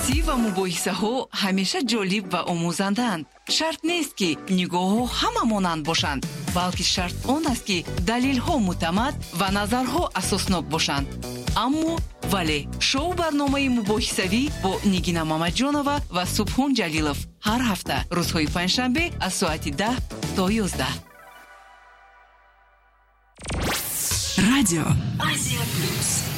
بحثی و مباحثه ها همیشه جالب و آموزندند. شرط نیست که نگاه ها همه مانند باشند، بلکه شرط آن است که دلیل ها معتمد و نظرها اساسناک باشند. اما ولی شو برنامه مباحثوی با نگینا مامجانова و سبحان جلیلов هر هفته روزهای پنجشنبه از ساعت 10 تا 11. رادیو آسیا پلوس.